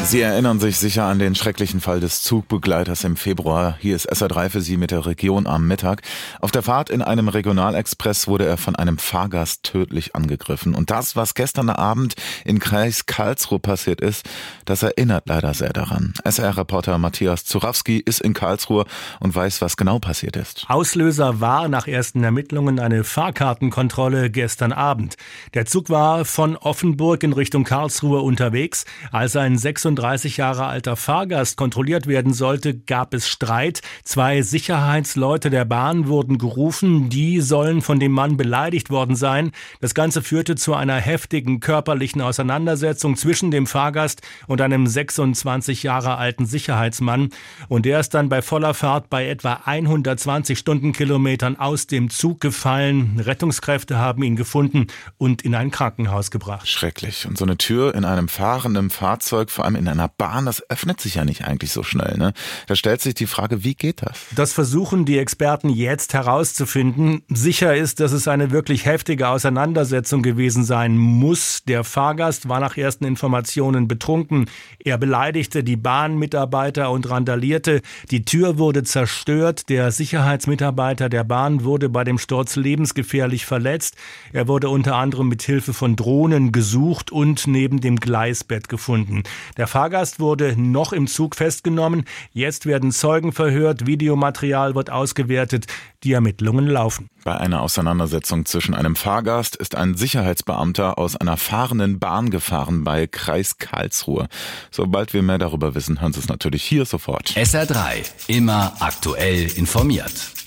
Sie erinnern sich sicher an den schrecklichen Fall des Zugbegleiters im Februar. Hier ist SR3 für Sie mit der Region am Mittag. Auf der Fahrt in einem Regionalexpress wurde er von einem Fahrgast tödlich angegriffen. Und das, was gestern Abend in Kreis Karlsruhe passiert ist, das erinnert leider sehr daran. SR-Reporter Matthias Zurawski ist in Karlsruhe und weiß, was genau passiert ist. Auslöser war nach ersten Ermittlungen eine Fahrkartenkontrolle gestern Abend. Der Zug war von Offenburg in Richtung Karlsruhe unterwegs. Als ein 36 Jahre alter Fahrgast kontrolliert werden sollte, gab es Streit. 2 Sicherheitsleute der Bahn wurden gerufen. Die sollen von dem Mann beleidigt worden sein. Das Ganze führte zu einer heftigen körperlichen Auseinandersetzung zwischen dem Fahrgast und einem 26 Jahre alten Sicherheitsmann. Und der ist dann bei voller Fahrt bei etwa 120 Stundenkilometern aus dem Zug gefallen. Rettungskräfte haben ihn gefunden und in ein Krankenhaus gebracht. Schrecklich. Und so eine Tür in einem fahrenden Fahrzeug, vor allem in einer Bahn, das öffnet sich ja nicht eigentlich so schnell, ne? Da stellt sich die Frage, wie geht das? Das versuchen die Experten jetzt herauszufinden. Sicher ist, dass es eine wirklich heftige Auseinandersetzung gewesen sein muss. Der Fahrgast war nach ersten Informationen betrunken. Er beleidigte die Bahnmitarbeiter und randalierte. Die Tür wurde zerstört. Der Sicherheitsmitarbeiter der Bahn wurde bei dem Sturz lebensgefährlich verletzt. Er wurde unter anderem mit Hilfe von Drohnen gesucht und neben dem Gleisbett gefunden. Der Fahrgast wurde noch im Zug festgenommen. Jetzt werden Zeugen verhört, Videomaterial wird ausgewertet. Die Ermittlungen laufen. Bei einer Auseinandersetzung zwischen einem Fahrgast ist ein Sicherheitsbeamter aus einer fahrenden Bahn gefahren bei Kreis Karlsruhe. Sobald wir mehr darüber wissen, hören Sie es natürlich hier sofort. SR3, immer aktuell informiert.